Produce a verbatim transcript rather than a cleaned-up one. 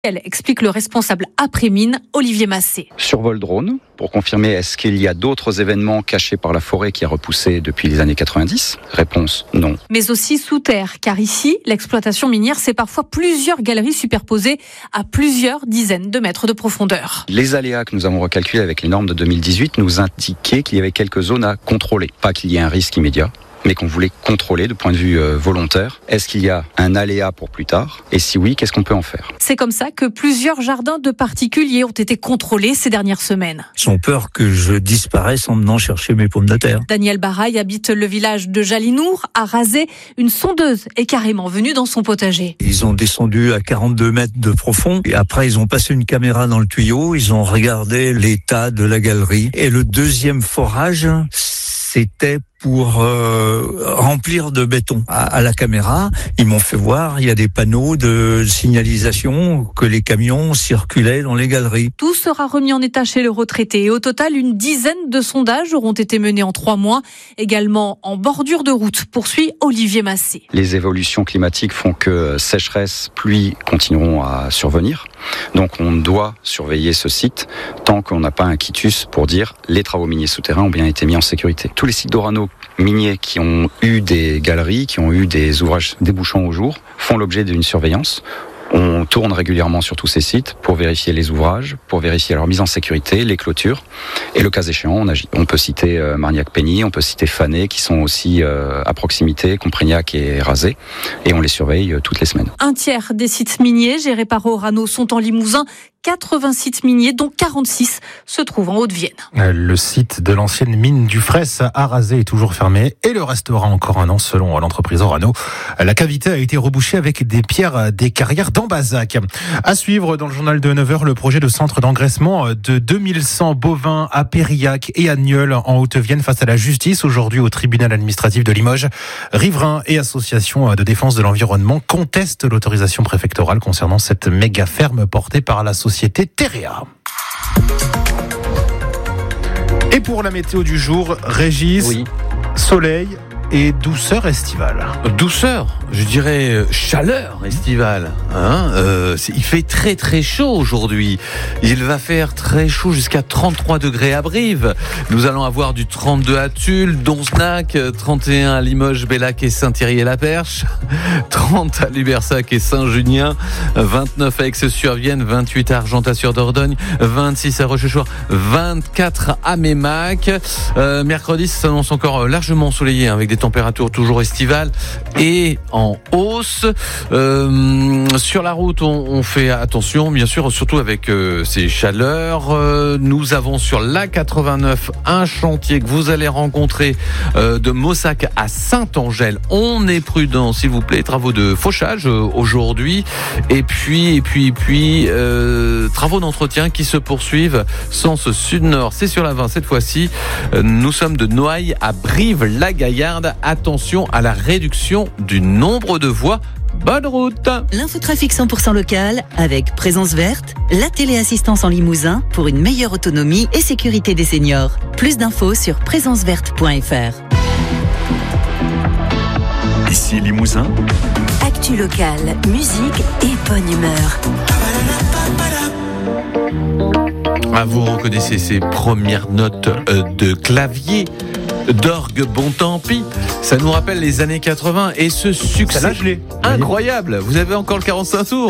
Elle explique le responsable après-mine, Olivier Massé. Survol drone, pour confirmer est-ce qu'il y a d'autres événements cachés par la forêt qui a repoussé depuis les années quatre-vingt-dix ? Réponse non. Mais aussi sous terre, car ici, l'exploitation minière, c'est parfois plusieurs galeries superposées à plusieurs dizaines de mètres de profondeur. Les aléas que nous avons recalculés avec les normes de deux mille dix-huit nous indiquaient qu'il y avait quelques zones à contrôler. Pas qu'il y ait un risque immédiat, mais qu'on voulait contrôler de point de vue euh, volontaire. Est-ce qu'il y a un aléa pour plus tard ? Et si oui, qu'est-ce qu'on peut en faire ? C'est comme ça que plusieurs jardins de particuliers ont été contrôlés ces dernières semaines. Ils ont peur que je disparaisse en venant chercher mes pommes de terre. Daniel Baraille habite le village de Jalinour, à Razé. Une sondeuse est carrément venue dans son potager. Ils ont descendu à quarante-deux mètres de profond. Et après, ils ont passé une caméra dans le tuyau. Ils ont regardé l'état de la galerie. Et le deuxième forage, c'était pour euh, remplir de béton. À, à la caméra, ils m'ont fait voir, il y a des panneaux de signalisation que les camions circulaient dans les galeries. Tout sera remis en état chez le retraité. Et au total, une dizaine de sondages auront été menés en trois mois. Également en bordure de route, poursuit Olivier Massé. Les évolutions climatiques font que sécheresse, pluie continueront à survenir. Donc on doit surveiller ce site tant qu'on n'a pas un quitus pour dire les travaux miniers souterrains ont bien été mis en sécurité. Tous les sites d'Orano miniers qui ont eu des galeries, qui ont eu des ouvrages débouchant au jour, font l'objet d'une surveillance. On tourne régulièrement sur tous ces sites pour vérifier les ouvrages, pour vérifier leur mise en sécurité, les clôtures. Et le cas échéant, on agit. On peut citer euh, Marniac-Pény, on peut citer Fanet, qui sont aussi euh, à proximité, Comprignac et Razé. Et on les surveille euh, toutes les semaines. Un tiers des sites miniers gérés par Orano sont en Limousin. quatre-vingts sites miniers, dont quarante-six se trouvent en Haute-Vienne. Le site de l'ancienne mine du Fraisse à Razé est toujours fermé et le restera encore un an selon l'entreprise Orano. La cavité a été rebouchée avec des pierres des carrières d'Ambazac. À suivre dans le journal de neuf heures, le projet de centre d'engraissement de deux mille cent bovins à Périac et à Nieul en Haute-Vienne face à la justice aujourd'hui au tribunal administratif de Limoges. Riverains et associations de défense de l'environnement contestent l'autorisation préfectorale concernant cette méga ferme portée par la société Terea. Et pour la météo du jour, Régis, oui. Soleil et douceur estivale. Douceur, je dirais chaleur estivale. Hein euh, il fait très très chaud aujourd'hui. Il va faire très chaud jusqu'à trente-trois degrés à Brive. Nous allons avoir du trente-deux à Tulle, Donzenac, trente et un à Limoges, Bellac et Saint-Thierry-et-la-Perche, trente à Lubersac et Saint-Junien, vingt-neuf à Aix-sur-Vienne, vingt-huit à Argentat-sur-Dordogne, vingt-six à Rochechouart, vingt-quatre à Mémac. Euh, mercredi, ça s'annonce encore largement ensoleillé hein, avec des températures toujours estivales et en hausse. Euh, sur la route, on, on fait attention, bien sûr, surtout avec euh, ces chaleurs. Euh, nous avons sur l'A quatre-vingt-neuf un chantier que vous allez rencontrer euh, de Mossac à Saint-Angèle. On est prudent, s'il vous plaît. Travaux de fauchage euh, aujourd'hui. Et puis, et puis, et puis, euh, travaux d'entretien qui se poursuivent sens sud-nord. C'est sur la vingt cette fois-ci. Euh, nous sommes de Noailles à Brive-la-Gaillarde. Attention à la réduction du nombre de voies. Bonne route. L'infotrafic cent pour cent local avec Présence Verte, la téléassistance en Limousin pour une meilleure autonomie et sécurité des seniors. Plus d'infos sur présence verte point f r. Ici Limousin. Actu local, musique et bonne humeur. Ah, vous reconnaissez ces premières notes de clavier d'orgue Bontempi, ça nous rappelle les années quatre-vingts et ce succès incroyable. Vous avez encore le quarante-cinq tours.